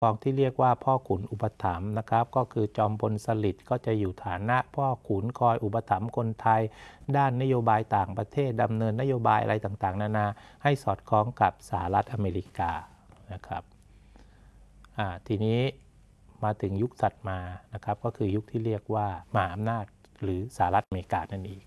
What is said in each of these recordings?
ปกครองที่เรียกว่าพ่อขุนอุปถัมภ์นะครับก็คือจอมพลสฤษดิ์ก็จะอยู่ฐานะพ่อขุนคอยอุปถัมภ์คนไทยด้านนโยบายต่างประเทศดำเนินนโยบายอะไรต่างๆนานาให้สอดคล้องกับสหรัฐอเมริกานะครับทีนี้มาถึงยุคถัดมานะครับก็คือยุคที่เรียกว่ามหาอำนาจหรือสหรัฐอเมริกานั่นเอง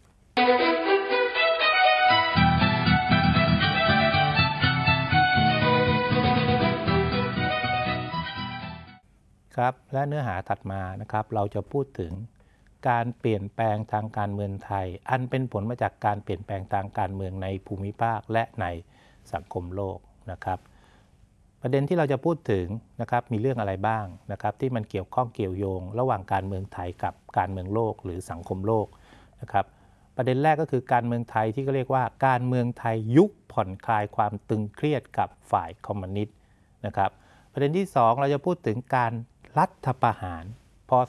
ครับและเนื้อหาถัดมานะครับเราจะพูดถึงการเปลี่ยนแปลงทางการเมืองไทยอันเป็นผลมาจากการเปลี่ยนแปลงทางการเมืองในภูมิภาคและในสังคมโลกนะครับประเด็นที่เราจะพูดถึงนะครับมีเรื่องอะไรบ้างนะครับที่มันเกี่ยวข้องเกี่ยวโยงระหว่างการเมืองไทยกับการเมืองโลกหรือสังคมโลกนะครับประเด็นแรกก็คือการเมืองไทยที่ก็เรียกว่าการเมืองไทยยุคผ่อนคลายความตึงเครียดกับฝ่ายคอมมิวนิสต์นะครับประเด็นที่2เราจะพูดถึงการรัฐประหารพ.ศ.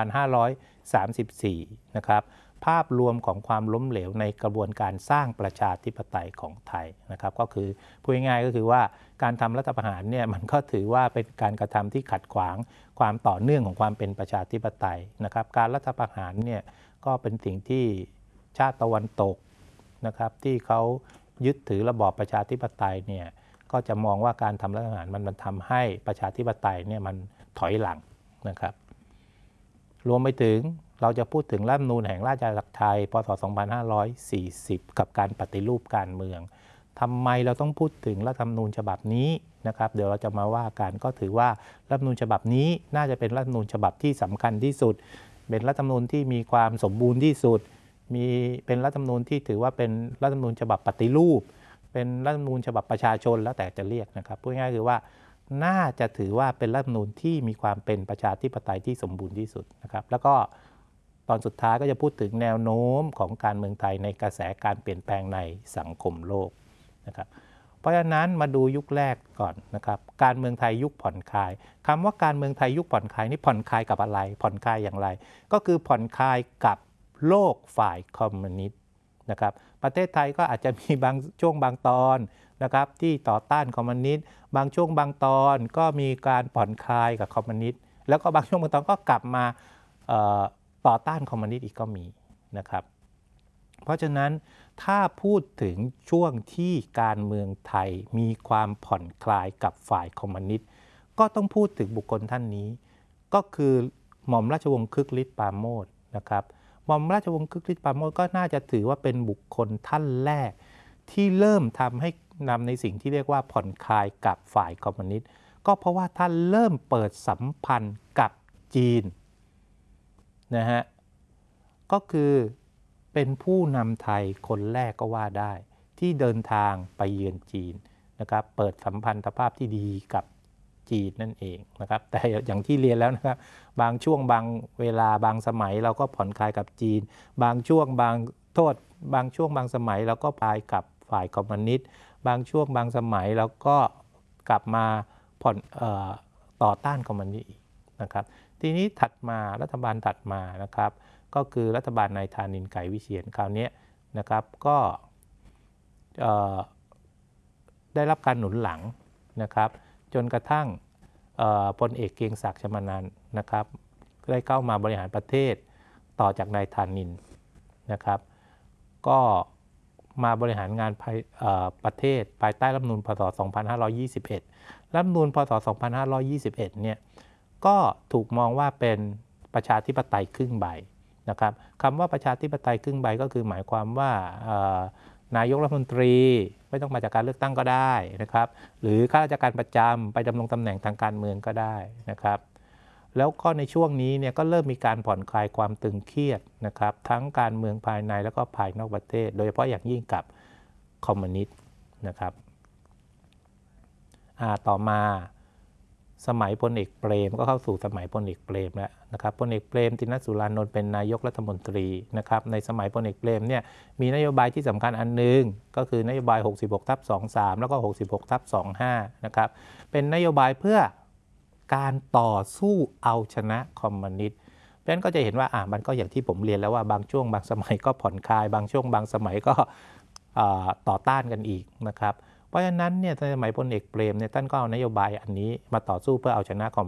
2534นะครับภาพรวมของความล้มเหลวในกระบวนการสร้างประชาธิปไตยของไทยนะครับก็คือพูดง่ายๆก็คือว่าการทำรัฐประหารเนี่ยมันก็ถือว่าเป็นการกระทำที่ขัดขวางความต่อเนื่องของความเป็นประชาธิปไตยนะครับการรัฐประหารเนี่ยก็เป็นสิ่งที่ชาติตะวันตกนะครับที่เขายึดถือระบอบประชาธิปไตยเนี่ยก็จะมองว่าการทำรัฐประหารมันทำให้ประชาธิปไตยเนี่ยมันถอยหลังนะครับรวมไปถึงเราจะพูดถึงรัฐธรรมนูญแห่งราชอาณาจักรไทยพ.ศ. 2540กับการปฏิรูปการเมืองทำไมเราต้องพูดถึงรัฐธรรมนูญฉบับนี้นะครับเดี๋ยวเราจะมาว่ากันก็ถือว่ารัฐธรรมนูญฉบับนี้น่าจะเป็นรัฐธรรมนูญฉบับที่สำคัญที่สุดเป็นรัฐธรรมนูญที่มีความสมบูรณ์ที่สุดเป็นรัฐธรรมนูญที่ถือว่าเป็นรัฐธรรมนูญฉบับปฏิรูปเป็นรัฐธรรมนูญฉบับประชาชนแล้วแต่จะเรียกนะครับพูดง่ายๆคือว่าน่าจะถือว่าเป็นรัฐธรรมนูญที่มีความเป็นประชาธิปไตยที่สมบูรณ์ที่สุดนะครับแล้วก็ตอนสุดท้ายก็จะพูดถึงแนวโน้มของการเมืองไทยในกระแสการเปลี่ยนแปลงในสังคมโลกนะครับเพราะฉะนั้นมาดูยุคแรกก่อนนะครับการเมืองไทยยุคผ่อนคลายคำว่าการเมืองไทยยุคผ่อนคลายนี่ผ่อนคลายกับอะไรผ่อนคลายอย่างไรก็คือผ่อนคลายกับโลกฝ่ายคอมมิวนิสต์นะครับประเทศไทยก็อาจจะมีบางช่วงบางตอนนะครับที่ต่อต้านคอมมิวนิสต์บางช่วงบางตอนก็มีการผ่อนคลายกับคอมมิวนิสต์แล้วก็บางช่วงบางตอนก็กลับมาต่อต้านคอมมิวนิสต์อีกก็มีนะครับเพราะฉะนั้นถ้าพูดถึงช่วงที่การเมืองไทยมีความผ่อนคลายกับฝ่ายคอมมิวนิสต์ก็ต้องพูดถึงบุคคลท่านนี้ก็คือหม่อมราชวงศ์คึกฤทธิ์ปราโมชนะครับหม่อมราชวงศ์คึกฤทธิ์ปราโมชก็น่าจะถือว่าเป็นบุคคลท่านแรกที่เริ่มทำให้นำในสิ่งที่เรียกว่าผ่อนคลายกับฝ่ายคอมมิวนิสต์ก็เพราะว่าท่านเริ่มเปิดสัมพันธ์กับจีนนะฮะก็คือเป็นผู้นำไทยคนแรกก็ว่าได้ที่เดินทางไปเยือนจีนนะครับเปิดสัมพันธภาพที่ดีกับจีนนั่นเองนะครับแต่อย่างที่เรียนแล้วนะครับบางช่วงบางเวลาบางสมัยเราก็ผ่อนคลายกับจีนบางช่วงบางช่วงบางสมัยเราก็พายกับฝ่ายคอมมิวนิสต์บางช่วงบางสมัยเราก็กลับมาต่อต้านคอมมิวนิสต์อีกนะครับทีนี้ถัดมารัฐบาลถัดมานะครับก็คือรัฐบาลนายธานินทร์ไกรวิเชียรคราวนี้นะครับก็ได้รับการหนุนหลังนะครับจนกระทั่งพลเอกเกรียงศักดิ์ ชมานันท์นะครับได้เข้ามาบริหารประเทศต่อจากนายธานินทร์นะครับก็มาบริหารงานประเทศภายใต้รัฐธรรมนูญพ.ศ. 2521รัฐธรรมนูญพ.ศ. 2521เนี่ยก็ถูกมองว่าเป็นประชาธิปไตยครึ่งใบนะครับคำว่าประชาธิปไตยครึ่งใบก็คือหมายความว่านายกรัฐมนตรีไม่ต้องมาจากการเลือกตั้งก็ได้นะครับหรือข้าราชการประจำไปดำรงตำแหน่งทางการเมืองก็ได้นะครับแล้วก็ในช่วงนี้เนี่ยก็เริ่มมีการผ่อนคลายความตึงเครียดนะครับทั้งการเมืองภายในแล้วก็ภายนอกประเทศโดยเฉพาะอย่างยิ่งกับคอมมิวนิสต์นะครับต่อมาสมัยพลเอกเปรมก็เข้าสู่สมัยพลเอกเปรมแล้วนะครับพลเอกเปรมติณสุรานนท์เป็นนายกรัฐมนตรีนะครับในสมัยพลเอกเปรมเนี่ยมีนโยบายที่สำคัญอันนึงก็คือนโยบาย 66/23 แล้วก็ 66/25 นะครับเป็นนโยบายเพื่อการต่อสู้เอาชนะคอมมิวนิสต์เพราะฉะนั้นก็จะเห็นว่ามันก็อย่างที่ผมเรียนแล้วว่าบางช่วงบางสมัยก็ผ่อนคลายบางช่วงบางสมัยก็ต่อต้านกันอีกนะครับเพราะฉะนั้นเนี่ยในสมัยพลเอกเปรมเนี่ยท่านก็เอานโยบายอันนี้มาต่อสู้เพื่อเอาชนะคอม